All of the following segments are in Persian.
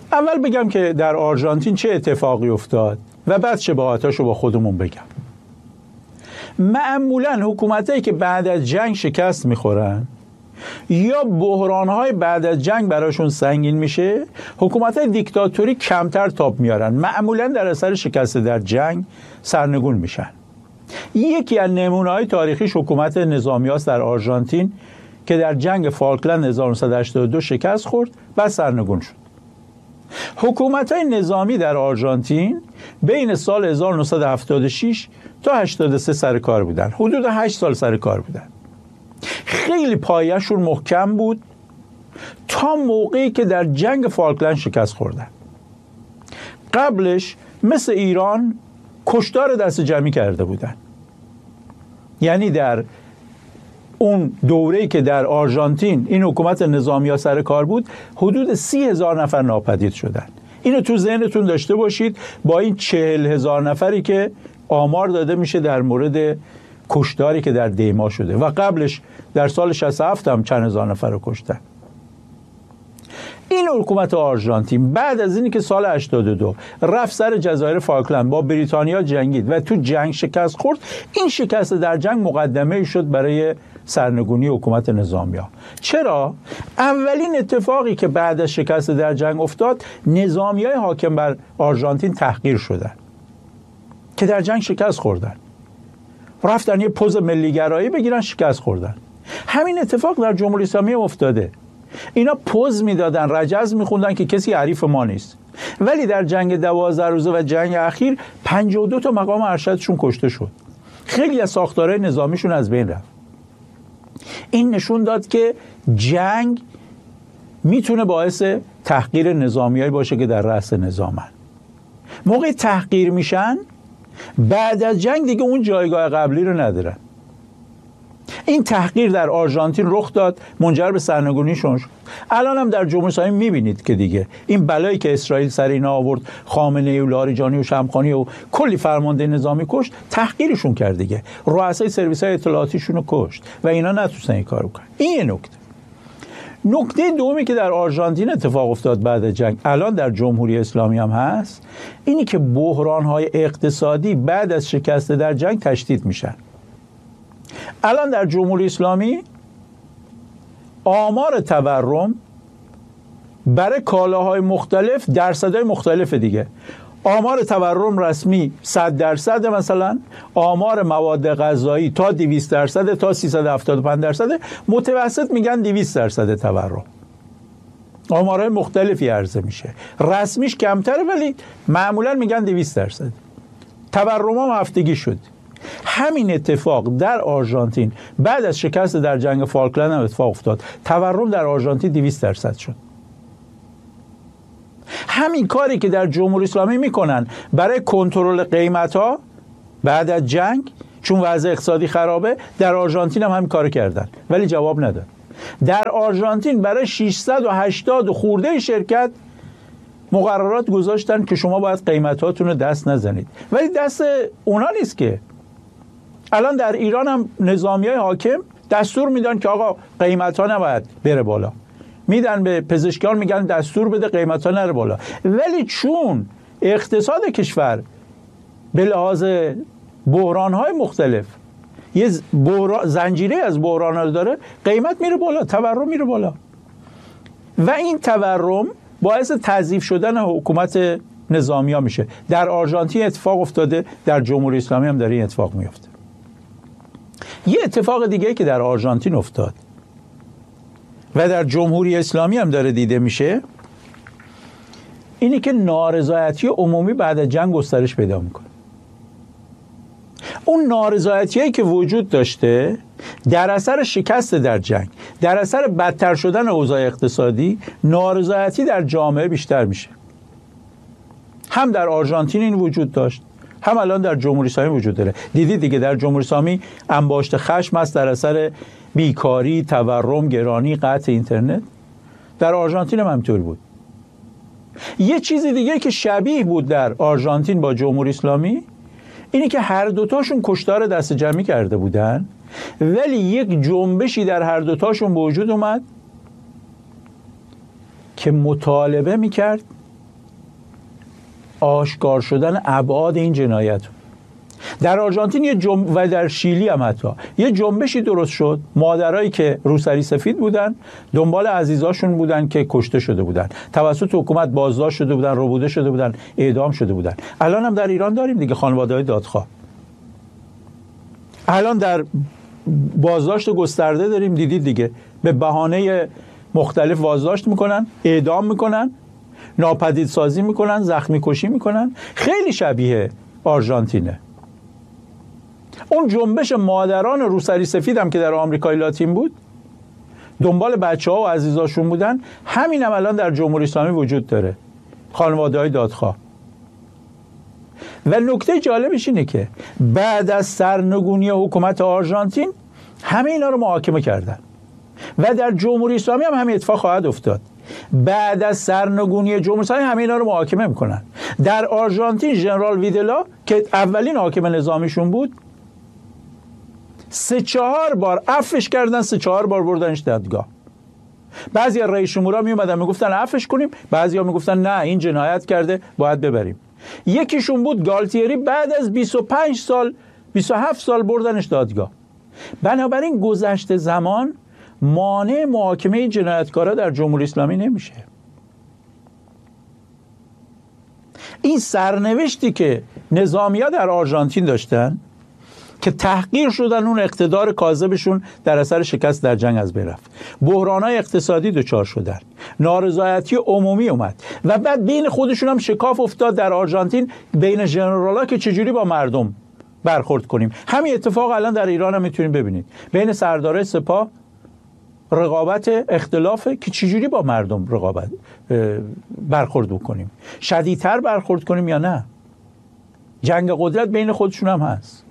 اول بگم که در آرژانتین چه اتفاقی افتاد و بعد شباهاتاشو با خودمون بگم. معمولاً حکومتایی که بعد از جنگ شکست میخورن یا بحران‌های بعد از جنگ براشون سنگین میشه، حکومت‌های دیکتاتوری کمتر تاب میارن، معمولاً در اثر شکست در جنگ سرنگون میشن. یکی از نمونه‌های تاریخیش حکومت نظامیاست در آرژانتین که در جنگ فالکلند 1982 شکست خورد و سرنگون شد. حکومت‌های نظامی در آرژانتین بین سال 1976 تا 83 سر کار بودن، حدود 8 سال سر کار بودن. خیلی پایه‌شون محکم بود تا موقعی که در جنگ فالکلند شکست خوردن. قبلش مثل ایران کشتار دست جمعی کرده بودن، یعنی در اون دوره‌ای که در آرژانتین این حکومت نظامی ها سر کار بود حدود 30,000 نفر ناپدید شدن. اینو تو ذهنتون داشته باشید با این 40,000 نفری که آمار داده میشه در مورد کشتاری که در دیما شده و قبلش در سال 67 هم چند هزار نفر رو کشتن. این حکومت آرژانتین بعد از اینی که سال 82 رفت سر جزایر فالکلند با بریتانیا جنگید و تو جنگ شکست خورد، این شکست در جنگ مقدمه شد برای سرنگونی حکومت نظامی‌ها. چرا؟ اولین اتفاقی که بعد از شکست در جنگ افتاد، نظامیای حاکم بر آرژانتین تحقیر شدن که در جنگ شکست خوردن، رفتن یه پوز ملیگرایی بگیرن، شکست خوردن. همین اتفاق در جمهوری اسلامی افتاده. اینا پوز میدادن، رجز میخوندن که کسی حریف ما نیست، ولی در جنگ 12 روزه و جنگ اخیر 52 تا مقام ارشدشون کشته شد، خیلی از ساختارهای نظامیشون از بین رفت. این نشون داد که جنگ میتونه باعث تحقیر نظامیایی باشه که در رأس نظامن. موقع تحقیر میشن بعد از جنگ دیگه اون جایگاه قبلی رو ندارن. این تحقیر در آرژانتین رخ داد، منجر به سرنگونیشون شد. الان هم در جمهوری اسلامی میبینید که دیگه این بلایی که اسرائیل سر اینا آورد، خامنه‌ای و لاریجانی و شمخانی و کلی فرمانده نظامی کشت، تحقیرشون کرد دیگه، رؤسای سرویس‌های اطلاعاتیشون رو کشت و اینا نتونستن این کارو کنن. این یه نکته. نکته دومی که در آرژانتین اتفاق افتاد بعد از جنگ، الان در جمهوری اسلامی هم هست، اینی که بحران‌های اقتصادی بعد از شکست در جنگ تشدید میشن. الان در جمهوری اسلامی آمار تورم برای کالاهای مختلف درصدهای مختلف دیگه. آمار تورم رسمی 100%، مثلا آمار مواد غذایی تا 200% تا 375%، متوسط میگن 200% تورم. آمارهای مختلفی عرضه میشه، رسمیش کمتره ولی معمولا میگن 200%. تورم هم هفتگی شد. همین اتفاق در آرژانتین بعد از شکست در جنگ فالکلند هم اتفاق افتاد. تورم در آرژانتین 200% شد. همین کاری که در جمهوری اسلامی میکنن برای کنترل قیمت‌ها بعد از جنگ، چون وضع اقتصادی خرابه، در آرژانتین هم همین کارو کردن ولی جواب نداد. در آرژانتین برای 680 خورده شرکت مقررات گذاشتن که شما باید قیمتاتون رو دست نزنید، ولی دست اونا نیست که. الان در ایران هم نظامیای حاکم دستور میدن که آقا قیمت‌ها نباید بره بالا، میدن به پزشکان میگن دستور بده قیمت‌ها نره بالا، ولی چون اقتصاد کشور به لحاظ بحران‌های مختلف یه زنجیره از بحران‌ها داره، قیمت میره بالا، تورم میره بالا و این تورم باعث تضعیف شدن حکومت نظامی‌ها میشه. در آرژانتین اتفاق افتاده، در جمهوری اسلامی هم داره این اتفاق میفته. یه اتفاق دیگه که در آرژانتین افتاد و در جمهوری اسلامی هم داره دیده میشه، اینی که نارضایتی عمومی بعد از جنگ گسترش پیدا میکنه. اون نارضایتیایی که وجود داشته در اثر شکست در جنگ، در اثر بدتر شدن اوضاع اقتصادی، نارضایتی در جامعه بیشتر میشه. هم در آرژانتین این وجود داشت، هم الان در جمهوری اسلامی وجود داره. دیدید دیگه در جمهوری اسلامی انباشت خشم است در اثر بیکاری، تورم، گرانی، قطع اینترنت. در آرژانتین هم همینطور بود. یه چیز دیگه که شبیه بود در آرژانتین با جمهوری اسلامی، اینی که هر دوتاشون کشتار دست جمعی کرده بودن، ولی یک جنبشی در هر دوتاشون به وجود اومد که مطالبه میکرد آشکار شدن ابعاد این جنایت. در آرژانتین و در شیلی هم حتی یه جنبشی درست شد. مادرایی که روسری سفید بودن دنبال عزیزاشون بودن که کشته شده بودن، توسط حکومت بازداشت شده بودن، ربوده شده بودن، اعدام شده بودن. الان هم در ایران داریم دیگه خانواده‌های دادخواه. الان در بازداشت گسترده داریم، دیدید دیگه، به بهانه مختلف بازداشت میکنن، اعدام میکنن، ناپدید سازی میکنن، زخمی کشی میکنن. خیلی شبیه آرژانتینه. اون جنبش مادران روسری سفید هم که در آمریکای لاتین بود، دنبال بچه‌ها و عزیزاشون بودن، همین هم الان در جمهوری اسلامی وجود داره، خانواده‌های دادخواه. و نکته جالبش اینه که بعد از سرنگونی حکومت آرژانتین همه اینا رو محاکمه کردن و در جمهوری اسلامی هم همین اتفاق خواهد افتاد. بعد از سرنگونی جمهوری اسلامی همه اینا رو محاکمه میکنن. در آرژانتین ژنرال ویدلا که اولین حاکم نظامیشون بود 3-4 بار عفوش کردن، 3-4 بار بردنش دادگاه. بعضی از رئیس جمهورا می اومدن میگفتن عفوش کنیم، بعضیا میگفتن نه این جنایت کرده باید ببریم. یکیشون بود گالتیری، بعد از 25 سال 27 سال بردنش دادگاه. بنابراین گذشت زمان مانع محاکمه جنایتکارا در جمهوری اسلامی نمیشه. این سرنوشتی که نظامی‌ها در آرژانتین داشتن که تحقیر شدن، اون اقتدار کاذبشون در اثر شکست در جنگ از بین رفت، بحران‌های اقتصادی دچار شدن، نارضایتی عمومی اومد و بعد بین خودشون هم شکاف افتاد در آرژانتین بین ژنرال‌ها که چجوری با مردم برخورد کنیم. همین اتفاق الان در ایران هم میتونید ببینید، بین سردارای سپاه رقابت اختلافه که چجوری با مردم برخورد بکنیم، شدیدتر برخورد کنیم یا نه. جنگ قدرت بین خودشون هم هست.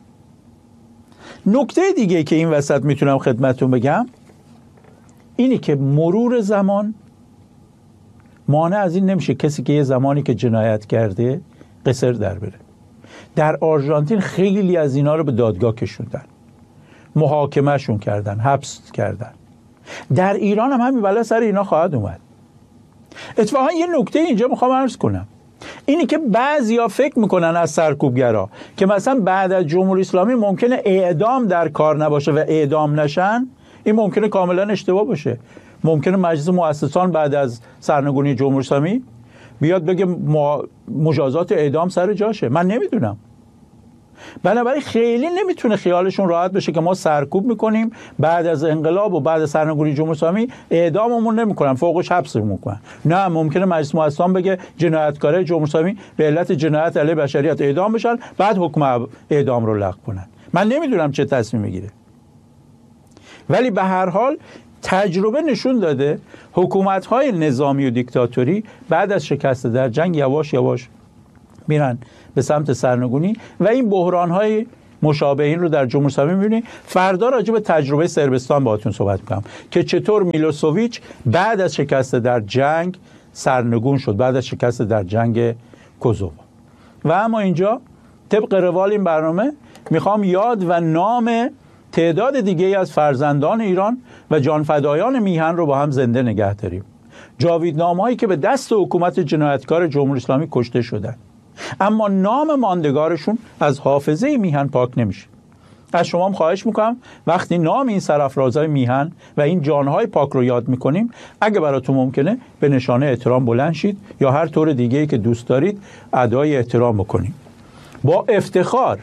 نکته دیگه که این وسط میتونم خدمتتون بگم اینی که مرور زمان مانع از این نمیشه کسی که یه زمانی که جنایت کرده قصر در بره. در آرژانتین خیلی از اینا رو به دادگاه کشوندن، محاکمهشون کردن، حبس کردن. در ایران هم همین بلا سر اینا خواهد اومد. اتفاقا یه نکته اینجا میخوام عرض کنم، اینی که بعضیا فکر میکنن از سرکوبگرا که مثلا بعد از جمهوری اسلامی ممکنه اعدام در کار نباشه و اعدام نشن. این ممکنه کاملا اشتباه باشه. ممکنه مجلس مؤسسان بعد از سرنگونی جمهوری اسلامی بیاد بگه مجازات اعدام سر جاشه. من نمیدونم. بنابراین خیلی نمیتونه خیالشون راحت بشه که ما سرکوب میکنیم، بعد از انقلاب و بعد از سرنگونی جمهوری اسلامی اعداممون نمیکنن، فوقش حبسمون میکنن. نه، ممکنه مجلس مؤسسان بگه جنایتکارای جمهوری اسلامی به علت جنایت علیه بشریت اعدام بشن، بعد حکم اعدام رو لغو کنن. من نمیدونم چه تصمیم میگیره. ولی به هر حال تجربه نشون داده حکومت‌های نظامی و دیکتاتوری بعد از شکست در جنگ یواش یواش میرن به سمت سرنگونی و این بحران‌های مشابه این رو در جمهوری اسلامی می‌بینید. فردا راجع به تجربه صربستان باهاتون صحبت می‌کنم که چطور میلوسوویچ بعد از شکست در جنگ سرنگون شد، بعد از شکست در جنگ کوزوو. و اما اینجا طبق روال این برنامه میخوام یاد و نام تعداد دیگه‌ای از فرزندان ایران و جانفدایان میهن رو با هم زنده نگه داریم. جاویدنامه‌هایی که به دست حکومت جنایتکار جمهوری اسلامی کشته شدن، اما نام ماندگارشون از حافظه میهن پاک نمیشه. از شما هم خواهش میکنم وقتی نام این سرافرازهای میهن و این جانهای پاک رو یاد میکنیم، اگه براتون ممکنه به نشانه احترام بلند شید یا هر طور دیگه‌ای که دوست دارید ادای احترام بکنیم. با افتخار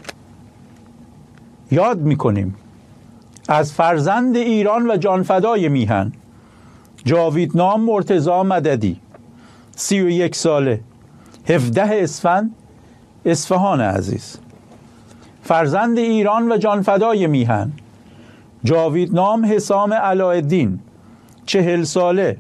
یاد میکنیم از فرزند ایران و جانفدای میهن جاویدنام مرتضی مددی، 31 ساله، 17 اسفند، اصفهان عزیز. فرزند ایران و جانفدای میهن جاویدنام حسام علایالدین، 40 ساله،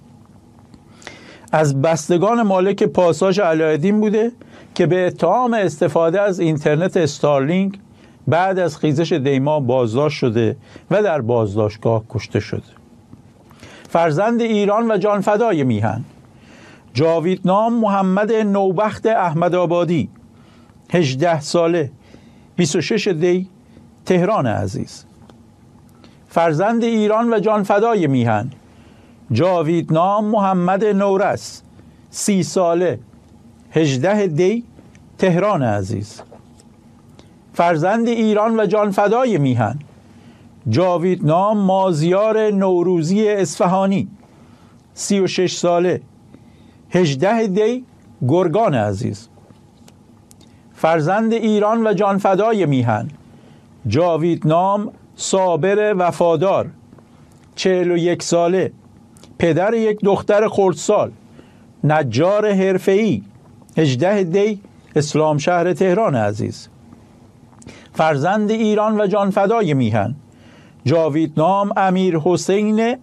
از بستگان مالک پاساژ علایالدین بوده که به اتهام استفاده از اینترنت استارلینک بعد از خیزش دیما بازداشت شده و در بازداشتگاه کشته شده. فرزند ایران و جانفدای میهن جاویدنام محمد نوبخت احمدآبادی، 18 ساله، 26 دی، تهران عزیز. فرزند ایران و جانفدای میهن جاویدنام محمد نورس، 30 ساله، 18 دی تهران عزیز. فرزند ایران و جانفدای میهن جاویدنام مازیار نوروزی اصفهانی 36 ساله 18 دی گرگان عزیز. فرزند ایران و جانفدای میهن جاویدنام صابر وفادار 41 ساله پدر یک دختر خردسال نجار حرفه‌ای 18 دی اسلام شهر تهران عزیز. فرزند ایران و جانفدای میهن جاویدنام امیر حسین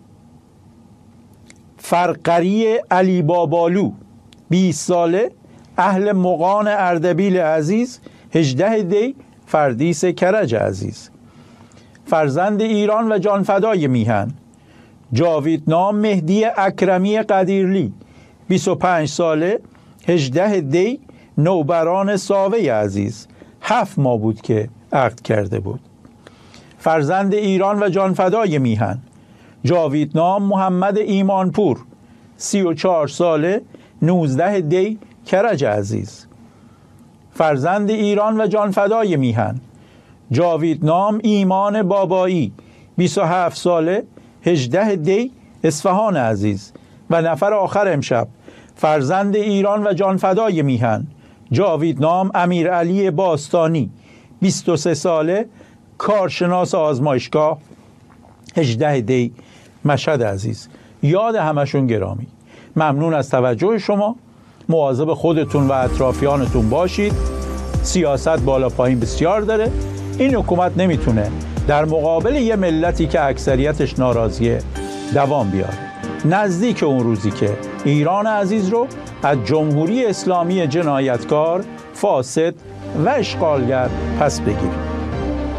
فرقری علی بابالو 20 ساله اهل مغان اردبیل عزیز 18 دی فردیس کرج عزیز. فرزند ایران و جانفدای میهن جاویدنام مهدی اکرمی قدیرلی 25 ساله 18 دی نوبران ساوه عزیز 7 ماه بود که عقد کرده بود. فرزند ایران و جانفدای میهن جاویدنام محمد ایمانپور 34 ساله 19 دی کرج عزیز. فرزند ایران و جانفدای میهن جاویدنام ایمان بابایی 27 ساله 18 دی اصفهان عزیز. و نفر آخر امشب فرزند ایران و جانفدای میهن جاویدنام امیرعلی باستانی 23 ساله کارشناس آزمایشگاه 18 دی مشهد عزیز. یاد همشون گرامی. ممنون از توجه شما. مواظب خودتون و اطرافیانتون باشید. سیاست بالا پایین بسیار داره. این حکومت نمیتونه در مقابل یه ملتی که اکثریتش ناراضیه دوام بیاره. نزدیک اون روزی که ایران عزیز رو از جمهوری اسلامی جنایتکار، فاسد و اشغالگر پس بگیریم.